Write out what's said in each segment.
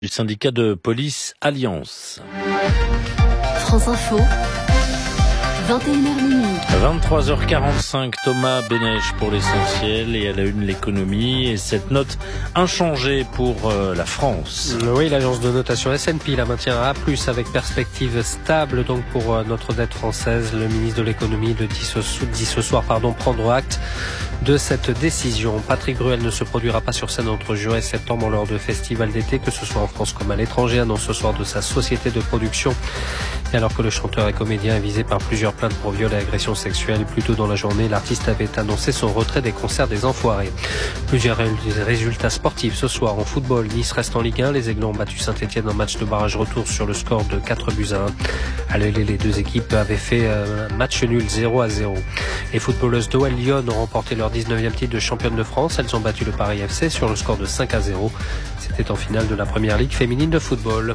Du syndicat de police Alliance. France Info, 21h minuit. 23h45, Thomas Bénèche pour l'essentiel et à la une l'économie et cette note inchangée pour la France. Oui, l'agence de notation S&P la maintient à A+, avec perspective stable donc pour notre dette française. Le ministre de l'économie le dit ce soir, prendre acte de cette décision. Patrick Bruel ne se produira pas sur scène entre juin et septembre lors de festivals d'été, que ce soit en France comme à l'étranger, annonce ce soir de sa société de production. Et alors que le chanteur et comédien est visé par plusieurs plaintes pour viol et agression sexuelle, plus tôt dans la journée, l'artiste avait annoncé son retrait des concerts des Enfoirés. Plusieurs résultats sportifs ce soir en football. Nice reste en Ligue 1. Les Aiglons ont battu Saint-Etienne en match de barrage retour sur le score de 4-1. À l'aller, les deux équipes avaient fait un match nul 0-0. Les footballeuses d'OL Lyon ont remporté leur 19e titre de championne de France. Elles ont battu le Paris FC sur le score de 5-0. C'était en finale de la Première Ligue féminine de football.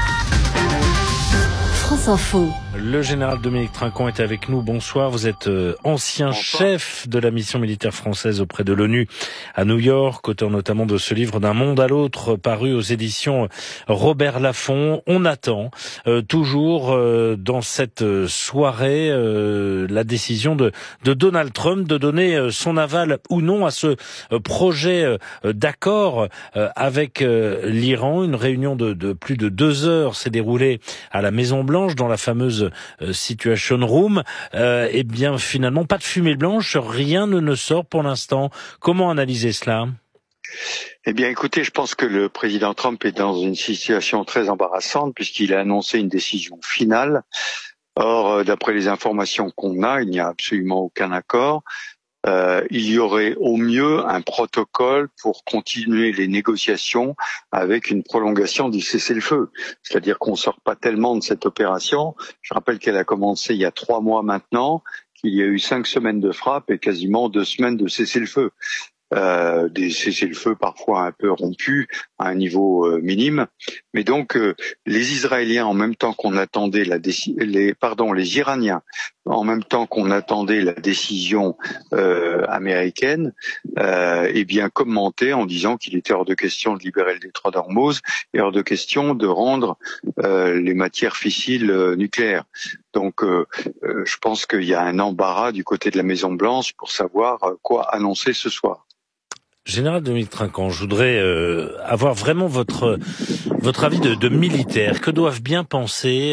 France Info. Le général Dominique Trinquant est avec nous. Bonsoir. Vous êtes ancien chef de la mission militaire française auprès de l'ONU à New York, auteur notamment de ce livre D'un monde à l'autre, paru aux éditions Robert Laffont. On attend toujours dans cette soirée la décision de Donald Trump de donner son aval ou non à ce projet d'accord avec l'Iran. Une réunion de plus de 2 heures s'est déroulée à la Maison-Blanche dans la fameuse Situation Room. Eh bien, finalement, pas de fumée blanche, rien ne sort pour l'instant. Comment analyser cela ? Eh bien, écoutez, je pense que le président Trump est dans une situation très embarrassante puisqu'il a annoncé une décision finale. Or, d'après les informations qu'on a, il n'y a absolument aucun accord. Il y aurait au mieux un protocole pour continuer les négociations avec une prolongation du cessez-le-feu. C'est-à-dire qu'on ne sort pas tellement de cette opération. Je rappelle qu'elle a commencé il y a 3 mois maintenant, qu'il y a eu 5 semaines de frappe et quasiment 2 semaines de cessez-le-feu. Des cessez-le-feu parfois un peu rompus à un niveau minime, mais donc les Israéliens en même temps qu'on attendait les Iraniens en même temps qu'on attendait la décision américaine, eh bien commentaient en disant qu'il était hors de question de libérer le détroit d'Ormuz et hors de question de rendre les matières fissiles nucléaires. Donc je pense qu'il y a un embarras du côté de la Maison Blanche pour savoir quoi annoncer ce soir. Général Dominique Trinquant, je voudrais avoir vraiment votre avis de militaire. Que doivent bien penser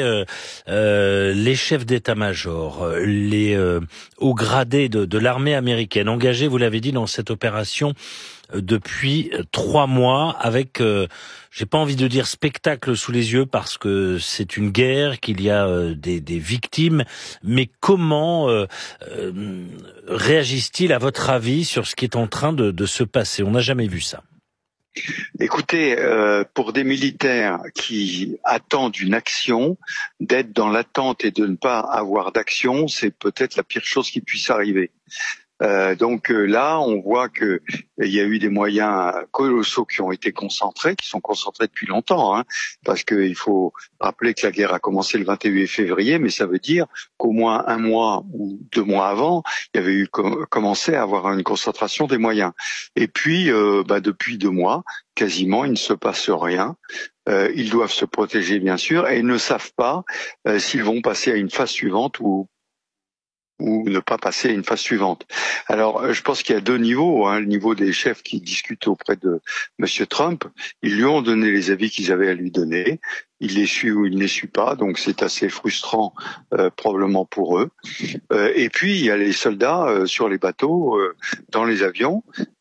les chefs d'état-major, les hauts gradés de l'armée américaine, engagés, vous l'avez dit, dans cette opération depuis 3 mois, avec, j'ai pas envie de dire spectacle sous les yeux parce que c'est une guerre, qu'il y a des victimes, mais comment réagissent-ils à votre avis sur ce qui est en train de se passer ? On n'a jamais vu ça. Écoutez, pour des militaires qui attendent une action, d'être dans l'attente et de ne pas avoir d'action, c'est peut-être la pire chose qui puisse arriver. Donc là, on voit que il y a eu des moyens colossaux qui ont été concentrés, qui sont concentrés depuis longtemps, parce qu'il faut rappeler que la guerre a commencé le 28 février, mais ça veut dire qu'au moins 1 mois ou 2 mois avant, il y avait eu commencé à avoir une concentration des moyens. Et puis, depuis 2 mois, quasiment, il ne se passe rien. Ils doivent se protéger, bien sûr, et ils ne savent pas s'ils vont passer à une phase suivante ou ne pas passer à une phase suivante. Alors, je pense qu'il y a 2 niveaux. Le niveau des chefs qui discutent auprès de Monsieur Trump, ils lui ont donné les avis qu'ils avaient à lui donner. Il les suit ou il ne les suit pas, donc c'est assez frustrant probablement pour eux. Et puis, il y a les soldats sur les bateaux, dans les avions,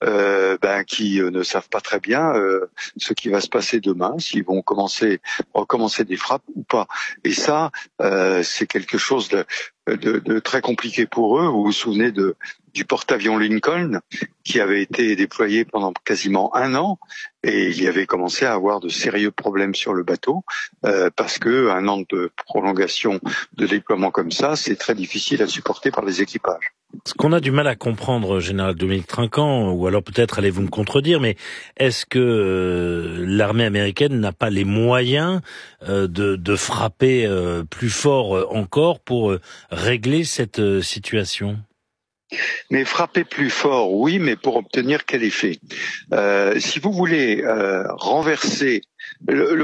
qui ne savent pas très bien ce qui va se passer demain, s'ils vont recommencer des frappes ou pas. Et ça, c'est quelque chose de très compliqué pour eux. Vous vous souvenez du porte-avions Lincoln qui avait été déployé pendant quasiment 1 an et il y avait commencé à avoir de sérieux problèmes sur le bateau parce que 1 an de prolongation de déploiement comme ça, c'est très difficile à supporter par les équipages. Ce qu'on a du mal à comprendre, général Dominique Trinquant, ou alors peut-être allez-vous me contredire, mais est-ce que l'armée américaine n'a pas les moyens de frapper plus fort encore pour régler cette situation ? Mais frapper plus fort, oui, mais pour obtenir quel effet ? Si vous voulez renverser Le